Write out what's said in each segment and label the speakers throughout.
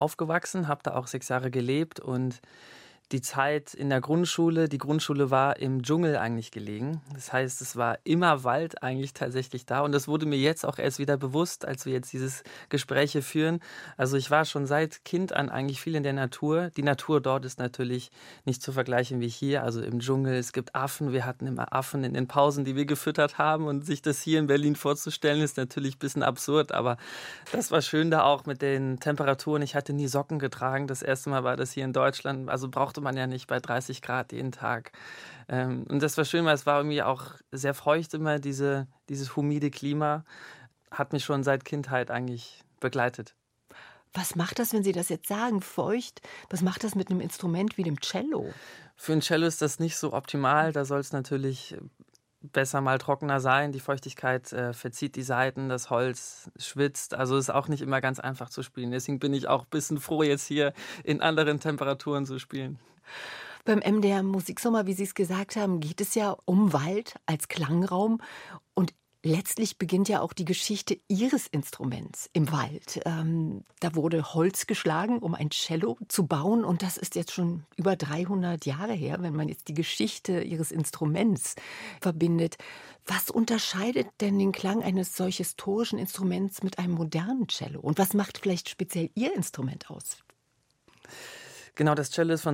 Speaker 1: aufgewachsen, habe da auch 6 Jahre gelebt und die Zeit in der Grundschule die Grundschule war im Dschungel eigentlich gelegen. Das heißt, es war immer Wald eigentlich tatsächlich da und das wurde mir jetzt auch erst wieder bewusst, als wir jetzt dieses Gespräch hier führen. Also, ich war schon seit Kind an eigentlich viel in der Natur. Die Natur dort ist natürlich nicht zu vergleichen wie hier, also im Dschungel. Es gibt Affen, wir hatten immer Affen in den Pausen, die wir gefüttert haben und sich das hier in Berlin vorzustellen, ist natürlich ein bisschen absurd, aber das war schön da auch mit den Temperaturen. Ich hatte nie Socken getragen. Das erste Mal war das hier in Deutschland. Also brauchte man ja nicht bei 30 Grad jeden Tag. Und das war schön, weil es war irgendwie auch sehr feucht immer, dieses humide Klima. Hat mich schon seit Kindheit eigentlich begleitet.
Speaker 2: Was macht das, wenn Sie das jetzt sagen, feucht? Was macht das mit einem Instrument wie dem Cello?
Speaker 1: Für ein Cello ist das nicht so optimal. Da soll es natürlich besser mal trockener sein. Die Feuchtigkeit verzieht die Saiten, das Holz schwitzt. Also ist auch nicht immer ganz einfach zu spielen. Deswegen bin ich auch ein bisschen froh, jetzt hier in anderen Temperaturen zu spielen.
Speaker 2: Beim MDR Musiksommer, wie Sie es gesagt haben, geht es ja um Wald als Klangraum und letztlich beginnt ja auch die Geschichte Ihres Instruments im Wald. Da wurde Holz geschlagen, um ein Cello zu bauen und das ist jetzt schon über 300 Jahre her, wenn man jetzt die Geschichte Ihres Instruments verbindet. Was unterscheidet denn den Klang eines solch historischen Instruments mit einem modernen Cello? Und was macht vielleicht speziell Ihr Instrument aus?
Speaker 1: Genau, das Cello ist von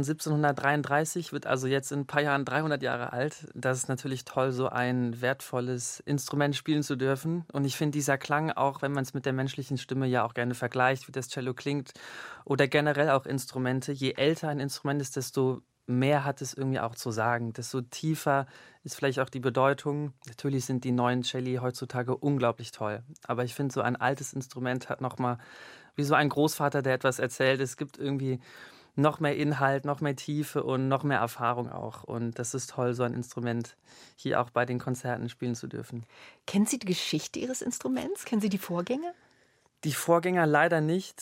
Speaker 1: 1733, wird also jetzt in ein paar Jahren 300 Jahre alt. Das ist natürlich toll, so ein wertvolles Instrument spielen zu dürfen. Und ich finde, dieser Klang, auch wenn man es mit der menschlichen Stimme ja auch gerne vergleicht, wie das Cello klingt, oder generell auch Instrumente, je älter ein Instrument ist, desto mehr hat es irgendwie auch zu sagen, desto tiefer ist vielleicht auch die Bedeutung. Natürlich sind die neuen Celli heutzutage unglaublich toll, aber ich finde, so ein altes Instrument hat noch mal wie so ein Großvater, der etwas erzählt. Es gibt irgendwie noch mehr Inhalt, noch mehr Tiefe und noch mehr Erfahrung auch. Und das ist toll, so ein Instrument hier auch bei den Konzerten spielen zu dürfen.
Speaker 2: Kennen Sie die Geschichte Ihres Instruments? Kennen Sie die Vorgänge?
Speaker 1: Die Vorgänger leider nicht.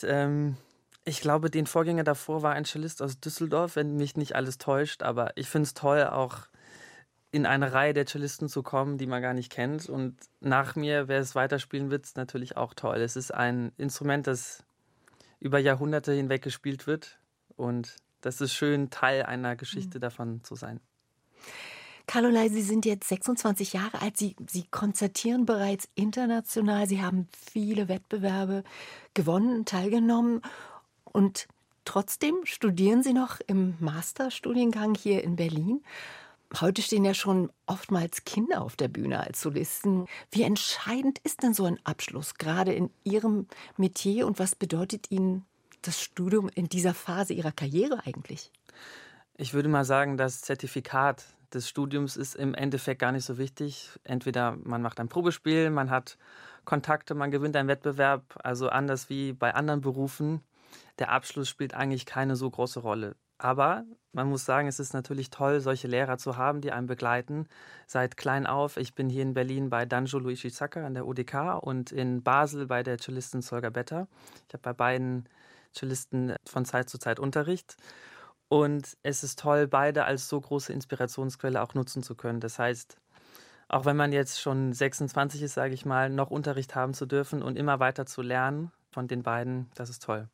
Speaker 1: Ich glaube, den Vorgänger davor war ein Cellist aus Düsseldorf, wenn mich nicht alles täuscht. Aber ich finde es toll, auch in eine Reihe der Cellisten zu kommen, die man gar nicht kennt. Und nach mir, wer es weiterspielen wird, ist natürlich auch toll. Es ist ein Instrument, das über Jahrhunderte hinweg gespielt wird. Und das ist schön, Teil einer Geschichte davon zu sein.
Speaker 2: Carlolei, Sie sind jetzt 26 Jahre alt. Sie konzertieren bereits international. Sie haben viele Wettbewerbe gewonnen, teilgenommen. Und trotzdem studieren Sie noch im Masterstudiengang hier in Berlin. Heute stehen ja schon oftmals Kinder auf der Bühne als Solisten. Wie entscheidend ist denn so ein Abschluss, gerade in Ihrem Metier? Und was bedeutet Ihnen das Studium in dieser Phase Ihrer Karriere eigentlich?
Speaker 1: Ich würde mal sagen, das Zertifikat des Studiums ist im Endeffekt gar nicht so wichtig. Entweder man macht ein Probespiel, man hat Kontakte, man gewinnt einen Wettbewerb, also anders wie bei anderen Berufen. Der Abschluss spielt eigentlich keine so große Rolle. Aber man muss sagen, es ist natürlich toll, solche Lehrer zu haben, die einen begleiten. Seit klein auf. Ich bin hier in Berlin bei Danjolo Ishizaka an der UDK und in Basel bei der Cellistin Solga Betta. Ich habe bei beiden Cellisten von Zeit zu Zeit Unterricht. Und es ist toll, beide als so große Inspirationsquelle auch nutzen zu können. Das heißt, auch wenn man jetzt schon 26 ist, sage ich mal, noch Unterricht haben zu dürfen und immer weiter zu lernen von den beiden, das ist toll.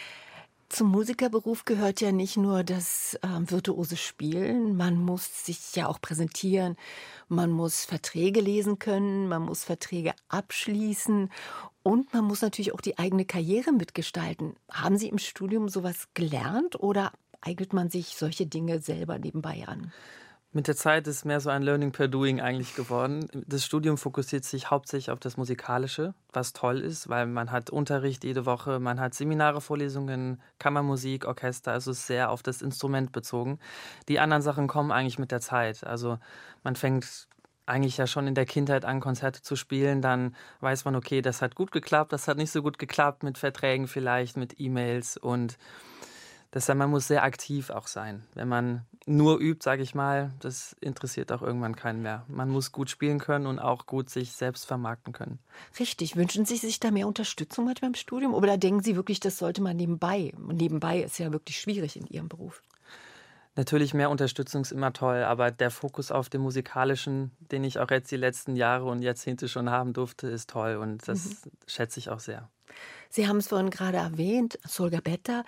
Speaker 2: Zum Musikerberuf gehört ja nicht nur das virtuose Spielen, man muss sich ja auch präsentieren, man muss Verträge lesen können, man muss Verträge abschließen und man muss natürlich auch die eigene Karriere mitgestalten. Haben Sie im Studium sowas gelernt oder eignet man sich solche Dinge selber nebenbei an?
Speaker 1: Mit der Zeit ist mehr so ein Learning per Doing eigentlich geworden. Das Studium fokussiert sich hauptsächlich auf das Musikalische, was toll ist, weil man hat Unterricht jede Woche, man hat Seminare, Vorlesungen, Kammermusik, Orchester, also ist sehr auf das Instrument bezogen. Die anderen Sachen kommen eigentlich mit der Zeit. Also man fängt eigentlich ja schon in der Kindheit an, Konzerte zu spielen, dann weiß man, okay, das hat gut geklappt, das hat nicht so gut geklappt mit Verträgen vielleicht, mit E-Mails und deshalb, man muss sehr aktiv auch sein. Wenn man nur übt, sage ich mal, das interessiert auch irgendwann keinen mehr. Man muss gut spielen können und auch gut sich selbst vermarkten können.
Speaker 2: Richtig. Wünschen Sie sich da mehr Unterstützung manchmal im Studium oder denken Sie wirklich, das sollte man nebenbei? Und nebenbei ist ja wirklich schwierig in Ihrem Beruf.
Speaker 1: Natürlich mehr Unterstützung ist immer toll, aber der Fokus auf dem Musikalischen, den ich auch jetzt die letzten Jahre und Jahrzehnte schon haben durfte, ist toll und das schätze ich auch sehr.
Speaker 2: Sie haben es vorhin gerade erwähnt, Solga Betta